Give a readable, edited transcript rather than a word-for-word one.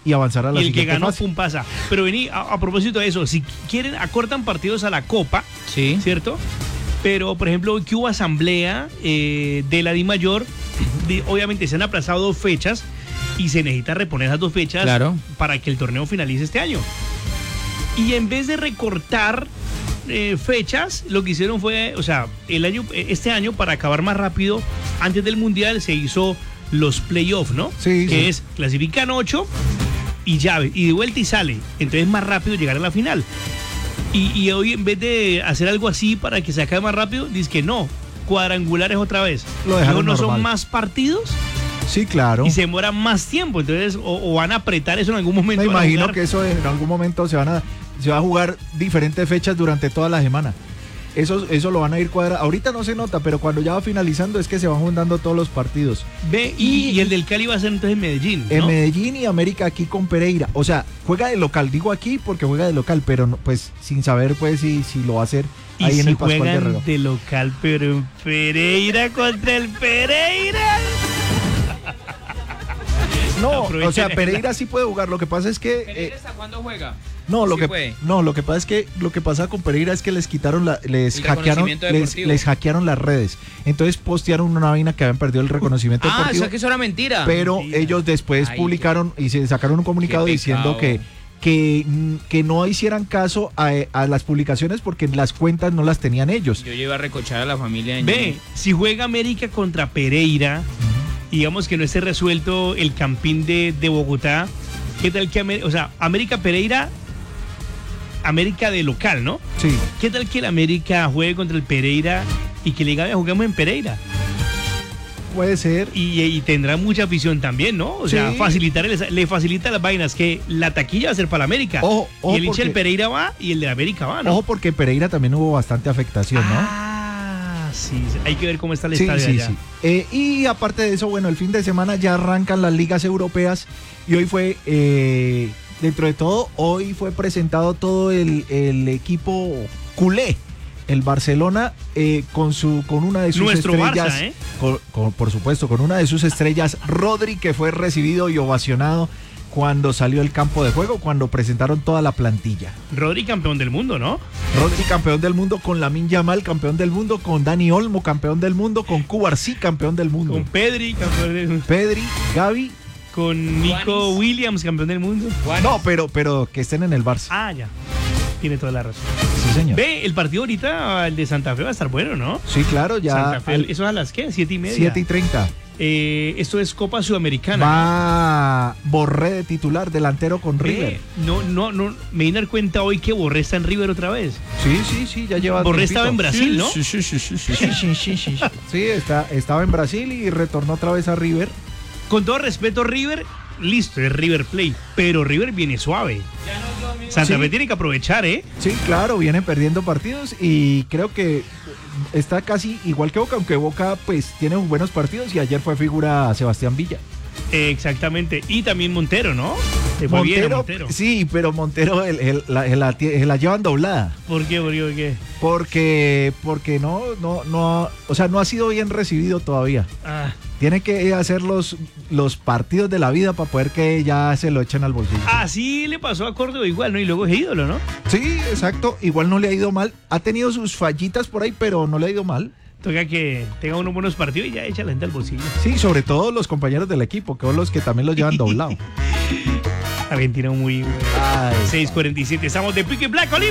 y avanzar a la y el siguiente que ganó, fase. pum, pasa. Pero vení, a propósito de eso, si quieren, acortan partidos a la Copa, Sí. ¿cierto? Pero, por ejemplo, que hubo asamblea de la DIMAYOR, obviamente se han aplazado 2 fechas y se necesita reponer esas 2 fechas Claro. para que el torneo finalice este año. Y en vez de recortar fechas, lo que hicieron fue, o sea, este año, para acabar más rápido, antes del Mundial se hizo los playoffs, ¿no? Sí, que sí. es, clasifican 8 y llave, y de vuelta y sale. Entonces es más rápido llegar a la final. Y hoy, en vez de hacer algo así para que se acabe más rápido, dice que no, cuadrangulares otra vez. Lo dejaron ¿No normal. son más partidos? Sí, claro. Y se demoran más tiempo, entonces o van a apretar eso en algún momento. Me van a imagino jugar. que eso en algún momento se va a jugar diferentes fechas durante toda la semana. Eso lo van a ir cuadrando. Ahorita no se nota, pero cuando ya va finalizando es que se van juntando todos los partidos. Ve, y el del Cali va a ser entonces en Medellín, En ¿no? Medellín y América aquí con Pereira. O sea, juega de local. Digo aquí porque juega de local, pero no, pues sin saber pues si lo va a hacer Y ahí en si el Pascual juegan Guerrero. de local, pero en Pereira contra el Pereira. No, Aprovechen o sea, esa. Pereira sí puede jugar. Lo que pasa es que ¿Hasta cuándo juega? no, lo Sí que puede. no, lo que pasa es que lo que pasa con Pereira es que les quitaron les El hackearon reconocimiento deportivo. les hackearon las redes. Entonces postearon una vaina que habían perdido el reconocimiento Ah, o deportivo. sea que eso era mentira. Pero Mentira. ellos después Ay, publicaron y se sacaron un comunicado qué diciendo pecado. que no hicieran caso a las publicaciones porque las cuentas no las tenían ellos. Yo iba a recochar a la familia de Ve, si juega América contra Pereira, digamos que no esté resuelto el campín de Bogotá, ¿qué tal que América Pereira, América de local, ¿no? Sí. ¿Qué tal que el América juegue contra el Pereira y que le diga, "Vea, juguemos en Pereira"? Puede ser. Y tendrá mucha afición también, ¿no? O sea, Sí. le facilita las vainas, que la taquilla va a ser para la América. Ojo, y el hincha porque- del Pereira va y el de la América va, ¿no? Ojo porque en Pereira también hubo bastante afectación, ¿no? Ah, sí. Hay que ver cómo está el Sí, estadio sí, allá. sí. Y aparte de eso, bueno, el fin de semana ya arrancan las ligas europeas y hoy fue, dentro de todo, hoy fue presentado todo el equipo culé. El Barcelona con una de sus Nuestro estrellas, Barça, ¿eh? por supuesto, con una de sus estrellas, Rodri, que fue recibido y ovacionado cuando salió al campo de juego, cuando presentaron toda la plantilla. Rodri, campeón del mundo, ¿no? Rodri, campeón del mundo, con Lamine Yamal, campeón del mundo, con Dani Olmo, campeón del mundo, con Cubarsí, campeón del mundo. Con Pedri, campeón del mundo. Pedri, Gavi. Con Nico Juanis. Williams, campeón del mundo. No, pero que estén en el Barça. Ah, ya. Tiene toda la razón. Sí, señor. Ve, el partido ahorita, el de Santa Fe, va a estar bueno, ¿no? Sí, claro, ya. Santa Fe, ¿eso a las qué? 7:30. 7:30. Esto es Copa Sudamericana. Va Borré de titular, delantero con River. No, me vine a dar cuenta hoy que Borré está en River otra vez. Sí, ya lleva. Borré tiempito. estaba en Brasil, ¿no? Sí. Sí, estaba en Brasil y retornó otra vez a River. Con todo respeto, River, listo, es River Plate, pero River viene suave. Santa Sí. Fe tiene que aprovechar, ¿eh? Sí, claro, viene perdiendo partidos y creo que está casi igual que Boca, aunque Boca pues tiene buenos partidos y ayer fue figura Sebastián Villa. Exactamente. Y también Montero, ¿no? Se fue bien a Montero. Sí, pero Montero la llevan doblada. ¿Por qué? ¿Por qué? Porque no, o sea, no ha sido bien recibido todavía. Ah. Tiene que hacer los partidos de la vida para poder que ya se lo echen al bolsillo. Así le pasó a Córdoba igual, ¿no? Y luego es ídolo, ¿no? Sí, exacto. Igual no le ha ido mal. Ha tenido sus fallitas por ahí, pero no le ha ido mal. Toca que tenga unos buenos partidos y ya echa la gente al bolsillo. Sí, sobre todo los compañeros del equipo, que son los que también los llevan doblado. Argentina muy... Ay. 6:47. Estamos de Pique Black Oliva.